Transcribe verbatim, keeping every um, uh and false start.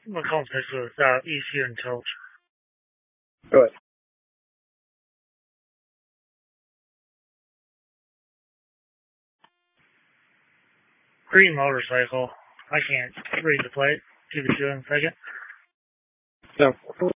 McCollum Texas uh, E C U Intelligence. Go ahead. Green motorcycle. I can't read the plate. Give it to you in a second. No.